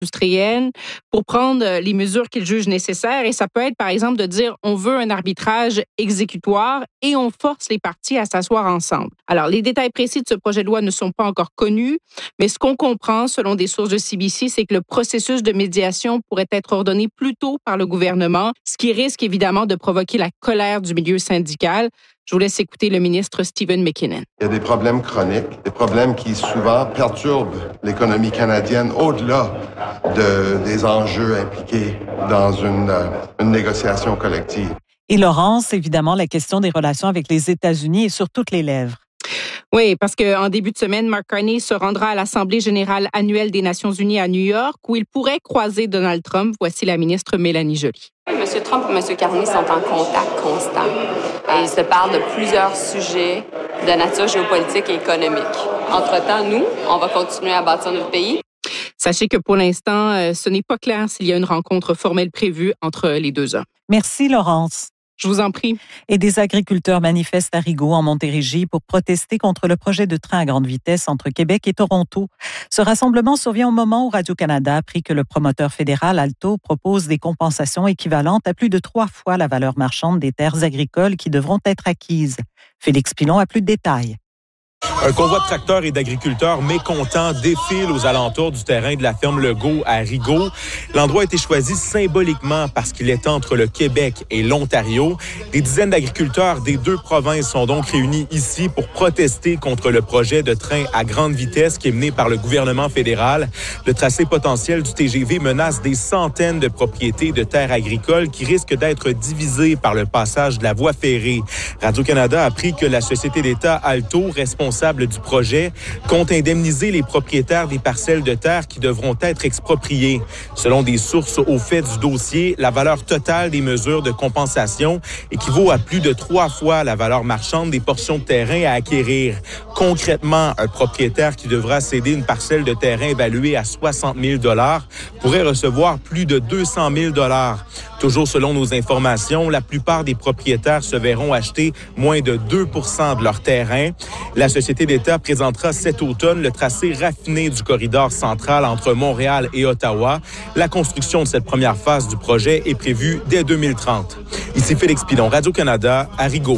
industrielle pour prendre les mesures qu'ils jugent nécessaires. Et ça peut être, par exemple, de dire on veut un arbitrage exécutoire et on force les parties à s'asseoir ensemble. Alors, les détails précis de ce projet de loi ne sont pas encore connus, mais ce qu'on comprend, selon des sources de CBC, c'est que le processus de médiation pourrait être ordonné plus tôt par le gouvernement, ce qui risque évidemment de provoquer la colère du milieu syndical. Je vous laisse écouter le ministre Stephen McKinnon. Il y a des problèmes chroniques, des problèmes qui souvent perturbent l'économie canadienne au-delà des enjeux impliqués dans une négociation collective. Et Laurence, évidemment, la question des relations avec les États-Unis est sur toutes les lèvres. Oui, parce qu'en début de semaine, Mark Carney se rendra à l'Assemblée générale annuelle des Nations unies à New York, où il pourrait croiser Donald Trump. Voici la ministre Mélanie Joly. M. Trump et M. Carney sont en contact constant. Et ils se parlent de plusieurs sujets de nature géopolitique et économique. Entre-temps, nous, on va continuer à bâtir notre pays. Sachez que pour l'instant, ce n'est pas clair s'il y a une rencontre formelle prévue entre les deux hommes. Merci, Laurence. Je vous en prie. Et des agriculteurs manifestent à Rigaud, en Montérégie, pour protester contre le projet de train à grande vitesse entre Québec et Toronto. Ce rassemblement survient au moment où Radio-Canada a appris que le promoteur fédéral Alto propose des compensations équivalentes à plus de 3 fois la valeur marchande des terres agricoles qui devront être acquises. Félix Pilon a plus de détails. Un convoi de tracteurs et d'agriculteurs mécontents défile aux alentours du terrain de la ferme Legault à Rigaud. L'endroit a été choisi symboliquement parce qu'il est entre le Québec et l'Ontario. Des dizaines d'agriculteurs des 2 provinces sont donc réunis ici pour protester contre le projet de train à grande vitesse qui est mené par le gouvernement fédéral. Le tracé potentiel du TGV menace des centaines de propriétés de terres agricoles qui risquent d'être divisées par le passage de la voie ferrée. Radio-Canada a appris que la société d'État Alto, responsable du projet, compte indemniser les propriétaires des parcelles de terre qui devront être expropriées. Selon des sources au fait du dossier, la valeur totale des mesures de compensation équivaut à plus de 3 fois la valeur marchande des portions de terrain à acquérir. Concrètement, un propriétaire qui devra céder une parcelle de terrain évaluée à 60 000 $ pourrait recevoir plus de 200 000 $. Toujours selon nos informations, la plupart des propriétaires se verront acheter moins de 2 % de leur terrain. La société d'État présentera cet automne le tracé raffiné du corridor central entre Montréal et Ottawa. La construction de cette première phase du projet est prévue dès 2030. Ici Félix Pilon, Radio-Canada, à Rigaud.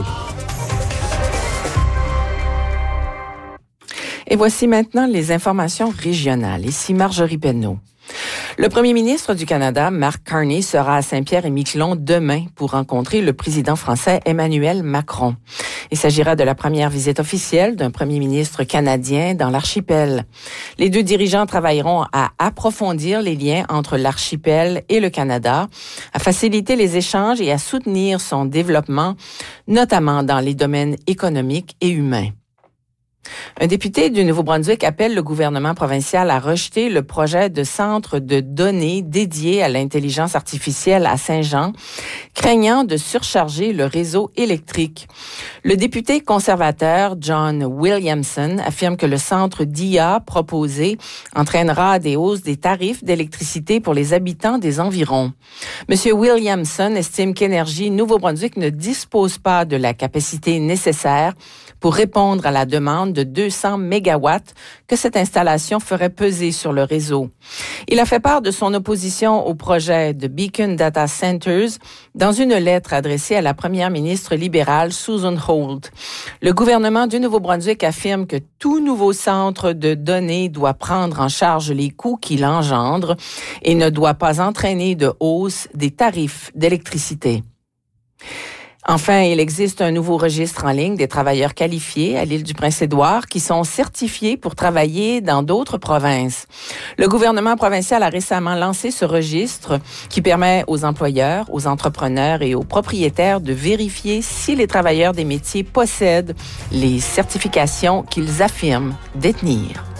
Et voici maintenant les informations régionales. Ici Marjorie Penneau. Le premier ministre du Canada, Mark Carney, sera à Saint-Pierre-et-Miquelon demain pour rencontrer le président français Emmanuel Macron. Il s'agira de la première visite officielle d'un premier ministre canadien dans l'archipel. Les 2 dirigeants travailleront à approfondir les liens entre l'archipel et le Canada, à faciliter les échanges et à soutenir son développement, notamment dans les domaines économiques et humains. Un député du Nouveau-Brunswick appelle le gouvernement provincial à rejeter le projet de centre de données dédié à l'intelligence artificielle à Saint-Jean, craignant de surcharger le réseau électrique. Le député conservateur John Williamson affirme que le centre d'IA proposé entraînera des hausses des tarifs d'électricité pour les habitants des environs. Monsieur Williamson estime qu'Énergie Nouveau-Brunswick ne dispose pas de la capacité nécessaire pour répondre à la demande de 200 mégawatts que cette installation ferait peser sur le réseau. Il a fait part de son opposition au projet de Beacon Data Centers dans une lettre adressée à la première ministre libérale Susan Holt. Le gouvernement du Nouveau-Brunswick affirme que tout nouveau centre de données doit prendre en charge les coûts qu'il engendre et ne doit pas entraîner de hausse des tarifs d'électricité. Enfin, il existe un nouveau registre en ligne des travailleurs qualifiés à l'île du Prince-Édouard qui sont certifiés pour travailler dans d'autres provinces. Le gouvernement provincial a récemment lancé ce registre qui permet aux employeurs, aux entrepreneurs et aux propriétaires de vérifier si les travailleurs des métiers possèdent les certifications qu'ils affirment détenir.